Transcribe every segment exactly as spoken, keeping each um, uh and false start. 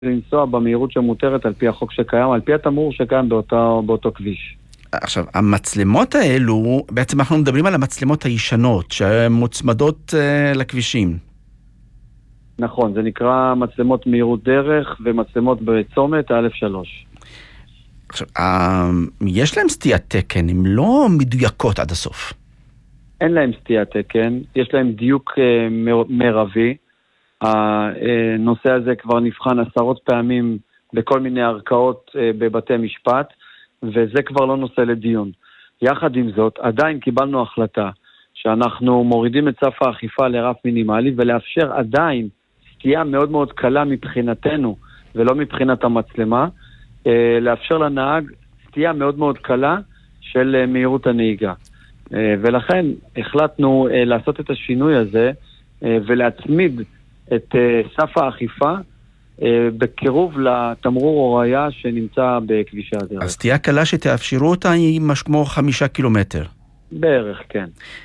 לנסוע במהירות שמותרת על פי החוק שקיים, על פי התמרור שקיים באותו, באותו כביש. עכשיו, המצלמות האלו, בעצם אנחנו מדברים על המצלמות הישנות, שמוצמדות uh, לכבישים. נכון, זה נקרא מצלמות מהירות דרך ומצלמות בצומת א' שלוש. עכשיו, uh, יש להם סטיית תקן, הן לא מדויקות עד הסוף. אין להם סטיית תקן, יש להם דיוק uh, מר, מרבי. הנושא הזה כבר נבחן עשרות פעמים בכל מיני ערכאות uh, בבתי משפט, וזה כבר לא נושא לדיון. יחד עם זאת, עדיין קיבלנו החלטה שאנחנו מורידים את סף האכיפה לרף מינימלי, ולאפשר עדיין סטייה מאוד מאוד קלה מבחינתנו, ולא מבחינת המצלמה, לאפשר לנהג סטייה מאוד מאוד קלה של מהירות הנהיגה. ולכן החלטנו לעשות את השינוי הזה, ולהצמיד את סף האכיפה, בקירוב לתמרור הוריה שנמצא בכבישי הדרך. אז תהיה קלה שתאפשרו אותה היא משהו כמו חמישה קילומטר. בערך, כן.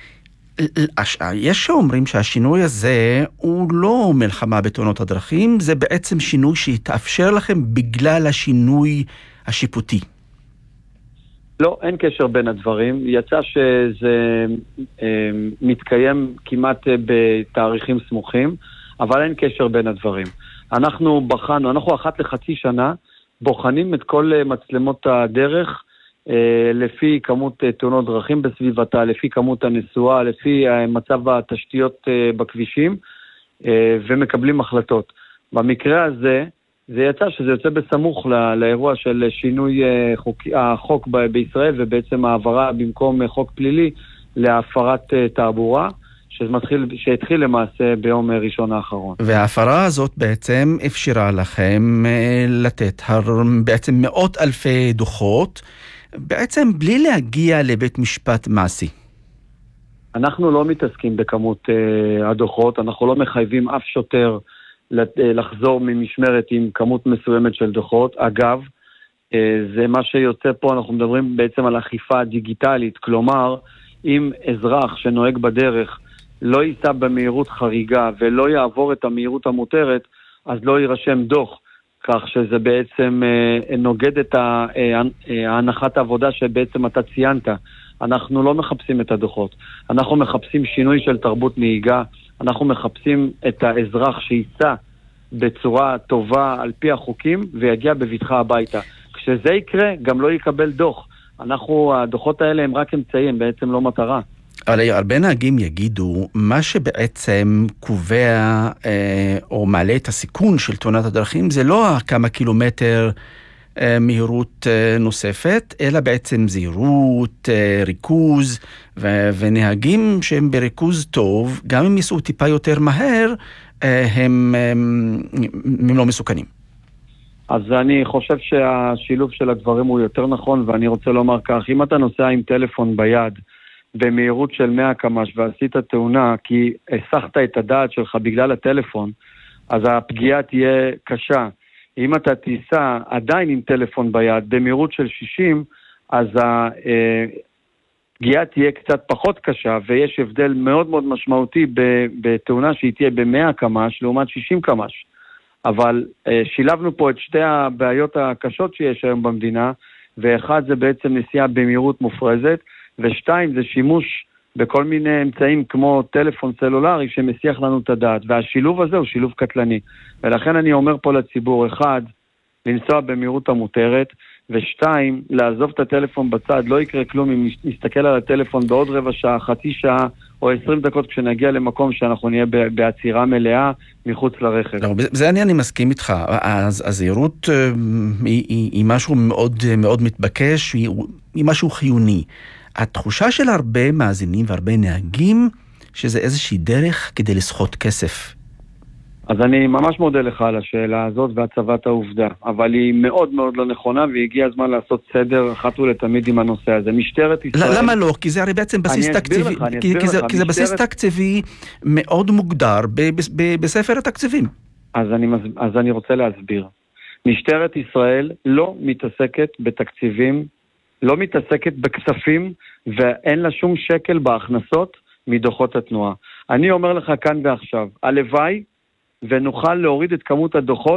יש שאומרים שהשינוי הזה הוא לא מלחמה בתאונות הדרכים, זה בעצם שינוי שיתאפשר לכם בגלל השינוי השיפוטי. לא, אין קשר בין הדברים. יצא שזה אה, מתקיים כמעט בתאריכים סמוכים, אבל אין קשר בין הדברים. אנחנו בחנו, אנחנו אחת לחצי שנה בוחנים את כל מצלמות הדרך אה, לפי כמות תאונות דרכים בסביבתה, לפי כמות הנסועה, לפי מצב התשתיות אה, בכבישים, אה, ומקבלים החלטות. במקרה הזה, זה יצא שזה יוצא בסמוך לא, לאירוע של שינוי אה, חוק, החוק ב, בישראל, ובעצם העברה במקום חוק פלילי להפרת אה, תעבורה, שמתחיל, שהתחיל למעשה ביום ראשון האחרון. וההפרה הזאת בעצם אפשרה לכם לתת בעצם מאות אלפי דוחות, בעצם בלי להגיע לבית משפט מעשי. אנחנו לא מתעסקים בכמות uh, הדוחות, אנחנו לא מחייבים אף שוטר לחזור ממשמרת עם כמות מסוימת של דוחות. אגב, uh, זה מה שיוצא פה, אנחנו מדברים בעצם על אכיפה דיגיטלית, כלומר, אם אזרח שנוהג בדרך לא ייסע במהירות חריגה ולא יעבור את המהירות המותרת, אז לא יירשם דוח, כך שזה בעצם אה, נוגד את ה, אה, אה, ההנחת העבודה שבעצם אתה ציינת. אנחנו לא מחפשים את הדוחות, אנחנו מחפשים שינוי של תרבות נהיגה, אנחנו מחפשים את האזרח שייסע בצורה טובה על פי החוקים ויגיע בבטחה הביתה. כשזה יקרה, גם לא יקבל דוח. אנחנו, הדוחות האלה הם רק אמצעים, בעצם לא מטרה. אבל הרבה נהגים יגידו, מה שבעצם קובע אה, או מעלה את הסיכון של תאונת הדרכים, זה לא כמה קילומטר אה, מהירות אה, נוספת, אלא בעצם זהירות, אה, ריכוז, ו- ונהגים שהם בריכוז טוב, גם אם ייסעו טיפה יותר מהר, אה, הם, הם, הם לא מסוכנים. אז אני חושב שהשילוב של הדברים הוא יותר נכון, ואני רוצה לומר כך, אם אתה נוסע עם טלפון ביד, במהירות של מאה קמ"ש ועשית תאונה כי הסחת את הדעת שלך בגלל הטלפון, אז הפגיעה תהיה קשה. אם אתה תיסע עדיין עם טלפון ביד במהירות של שישים, אז הפגיעה תהיה קצת פחות קשה, ויש הבדל מאוד מאוד משמעותי בתאונה שהיא תהיה ב-מאה קמ"ש לעומת שישים קמ"ש. אבל שילבנו פה את שתי הבעיות הקשות שיש היום במדינה, ואחד זה בעצם נסיעה במהירות מופרזת, ושתיים זה שימוש בכל מיני אמצעים כמו טלפון סלולרי שמסיח לנו את הדעת, והשילוב הזה הוא שילוב קטלני. ולכן אני אומר פה לציבור, אחד, לנסוע במהירות המותרת, ושתיים, לעזוב את הטלפון בצד, לא יקרה כלום אם נסתכל על הטלפון בעוד רבע שעה, חצי שעה או עשרים דקות כשנגיע למקום שאנחנו נהיה בעצירה מלאה מחוץ לרכב. לא, זה אני, אני מסכים איתך. הזהירות היא, היא, היא משהו מאוד, מאוד מתבקש, היא, היא משהו חיוני. התחושה של הרבה מאזינים והרבה נהגים שזה איזושהי דרך כדי לסחוט כסף. אז אני ממש מודה לך על השאלה הזאת והצבת העובדה, אבל היא מאוד מאוד לא נכונה, והגיע הזמן לעשות סדר אחת ולתמיד עם הנושא הזה. משטרת ישראל... למה לא? כי זה הרי בעצם בסיס תקציבי, כי זה בסיס תקציבי מאוד מוגדר בספר התקציבים. אז אני, אז אני רוצה להסביר. משטרת ישראל לא מתעסקת בתקציבים, לא מתעסקת בכספים, ואין לה שום שקל בהכנסות מדוחות התנועה. אני אומר לך כאן ועכשיו, הלוואי ונוכל להוריד את כמות הדוחות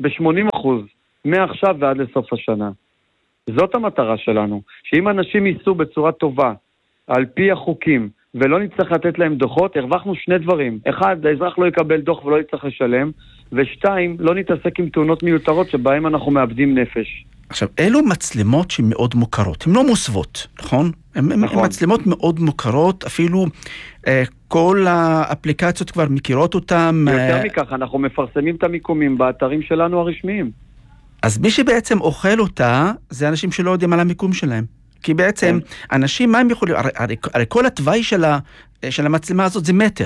ב-שמונים אחוז, מעכשיו ועד לסוף השנה. זאת המטרה שלנו, שאם אנשים ייסעו בצורה טובה, על פי החוקים, ולא נצטרך לתת להם דוחות, הרווחנו שני דברים. אחד, האזרח לא יקבל דוח ולא יצטרך לשלם, ושתיים, לא נתעסק עם תאונות מיותרות שבהם אנחנו מאבדים נפש. עכשיו, אלו מצלמות שמאוד מוכרות, הן לא מוסוות, נכון? הן נכון. מצלמות מאוד מוכרות, אפילו אה, כל האפליקציות כבר מכירות אותן. יותר אה... מכך, אנחנו מפרסמים את המיקומים באתרים שלנו הרשמיים. אז מי שבעצם אוכל אותה, זה אנשים שלא יודעים על המיקום שלהם. כי בעצם, כן. אנשים, מה הם יכולים, הרי, הרי, הרי כל התוואי של, ה, של המצלמה הזאת זה מטר.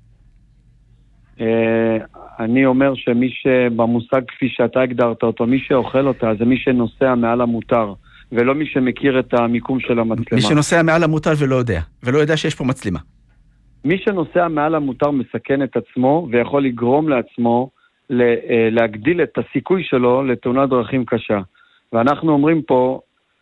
אה... אני אומר שמי שבמושג כפי שאתה הגדרת אותו, מי שאוכל אותה, זה מי שנוסע מעל המותר, ולא מי שמכיר את המיקום של המצלמה. מי שנוסע מעל המותר ולא יודע, ולא יודע שיש פה מצלמה. מי שנוסע מעל המותר מסכן את עצמו, ויכול לגרום לעצמו להגדיל את הסיכוי שלו לתאונת דרכים קשה. ואנחנו אומרים פה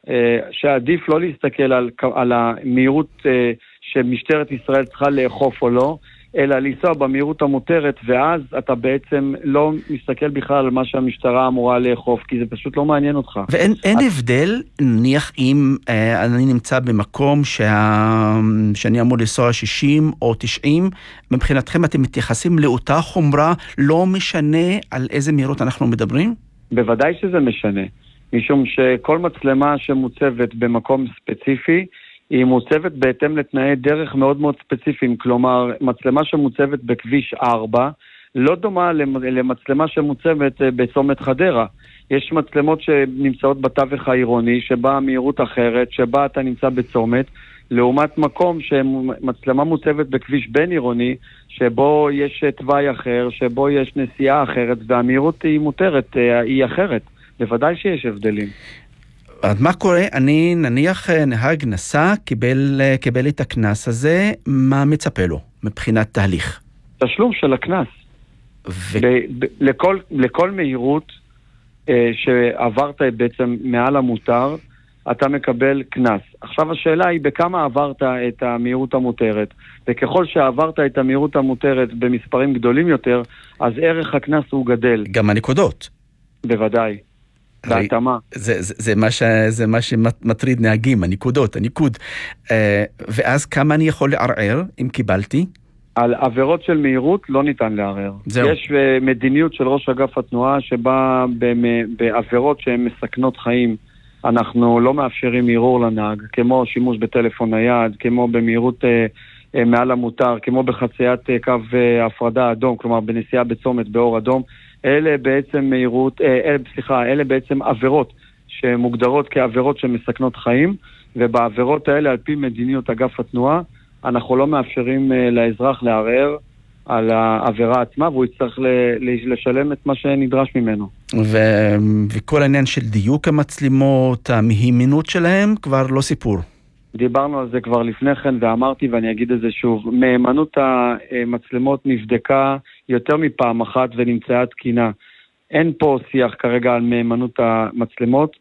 שעדיף לא להסתכל על, על המהירות שמשטרת ישראל צריכה לאכוף או לא, אלא לנסוע במהירות המותרת, ואז אתה בעצם לא מסתכל בכלל על מה שהמשטרה אמורה לאכוף, כי זה פשוט לא מעניין אותך. ואין אין את... הבדל, נניח אם אה, אני נמצא במקום שה... שאני אמור לנסוע שישים או תשעים, מבחינתכם אתם מתייחסים לאותה חומרה, לא משנה על איזה מהירות אנחנו מדברים? בוודאי שזה משנה, משום שכל מצלמה שמוצבת במקום ספציפי, היא מוצבת בהתאם לתנאי דרך מאוד מאוד ספציפיים, כלומר, מצלמה שמוצבת בכביש ארבע, לא דומה למצלמה שמוצבת בצומת חדרה. יש מצלמות שנמצאות בתווך העירוני, שבה מהירות אחרת, שבה אתה נמצא בצומת, לעומת מקום שמצלמה מוצבת בכביש בין עירוני, שבו יש תוואי אחר, שבו יש נסיעה אחרת, והמהירות היא מותרת, היא אחרת. בוודאי שיש הבדלים. אז מה קורה? אני נניח נהג נסע, קיבל, קיבל את הכנס הזה, מה מצפה לו מבחינת תהליך? תשלום של הכנס. ו... ב- ב- לכל, לכל מהירות אה, שעברת בעצם מעל המותר, אתה מקבל כנס. עכשיו השאלה היא בכמה עברת את המהירות המותרת, וככל שעברת את המהירות המותרת במספרים גדולים יותר, אז ערך הכנס הוא גדל. גם הנקודות. בוודאי. בהתאמה. זה, זה, זה, מה ש, זה מה שמטריד נהגים, הנקודות, הניקוד. ואז כמה אני יכול לערער אם קיבלתי? על עבירות של מהירות לא ניתן לערער. זהו. יש מדיניות של ראש אגף התנועה שבה בעבירות שהן מסכנות חיים, אנחנו לא מאפשרים ערעור לנהג, כמו שימוש בטלפון נייד, כמו במהירות מעל המותר, כמו בחציית קו הפרדה אדום, כלומר בנסיעה בצומת באור אדום. אלה בעצם מהירות, אלה, סליחה, אלה בעצם עבירות שמוגדרות כעבירות שמסכנות חיים, ובעבירות האלה על פי מדיניות אגף התנועה, אנחנו לא מאפשרים לאזרח לערער על העבירה עצמה, והוא יצטרך לשלם את מה שנדרש ממנו. ו- וכל העניין של דיוק המצלמות, המהימנות שלהם, כבר לא סיפור. דיברנו על זה כבר לפני כן, ואמרתי ואני אגיד את זה שוב, מהימנות המצלמות נבדקה יותר מפעם אחת ונמצאה תקינה. אין פה שיח כרגע על מהימנות המצלמות,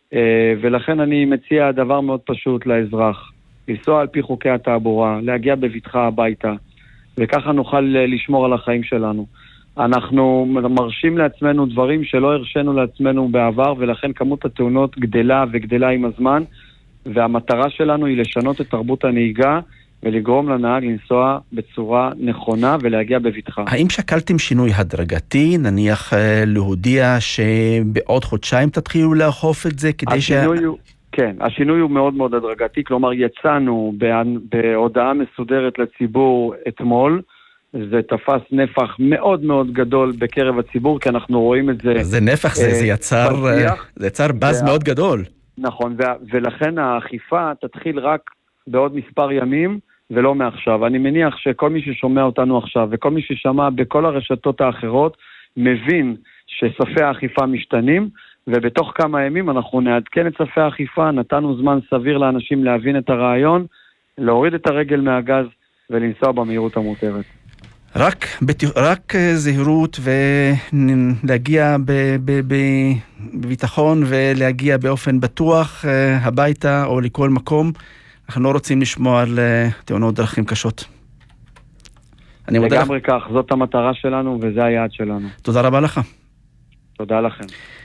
ולכן אני מציע דבר מאוד פשוט לאזרח, לנסוע על פי חוקי התעבורה, להגיע בבטחה הביתה, וככה נוכל לשמור על החיים שלנו. אנחנו מרשים לעצמנו דברים שלא הרשנו לעצמנו בעבר, ולכן כמות התאונות גדלה וגדלה עם הזמן, והמטרה שלנו היא לשנות את תרבות הנהיגה, ולגרום לנהג לנסוע בצורה נכונה ולהגיע בבטחה. האם שקלתם שינוי הדרגתי, נניח להודיע שבעוד חודשיים תתחילו לאכוף את זה כדי ש... הוא, כן, השינוי הוא מאוד מאוד הדרגתי, כלומר יצאנו בהודעה מסודרת לציבור אתמול, זה תפס נפח מאוד מאוד גדול בקרב הציבור, כי אנחנו רואים את זה... זה נפח, זה, זה יצר, זה יצר בז וה... מאוד גדול. נכון, ו- ולכן האכיפה תתחיל רק בעוד מספר ימים, ולא מעכשיו. אני מניח שכל מי ששומע אותנו עכשיו, וכל מי ששמע בכל הרשתות האחרות, מבין שספי האכיפה משתנים, ובתוך כמה ימים אנחנו נעדכן את ספי האכיפה, נתנו זמן סביר לאנשים להבין את הרעיון, להוריד את הרגל מהגז, ולנסוע במהירות המותרת. רק, רק זהירות ולהגיע בביטחון ולהגיע באופן בטוח הביתה או לכל מקום. אנחנו לא רוצים לשמוע על תאונות דרכים קשות. לגמרי כך, זאת המטרה שלנו וזה היעד שלנו. תודה רבה לך. תודה לכם.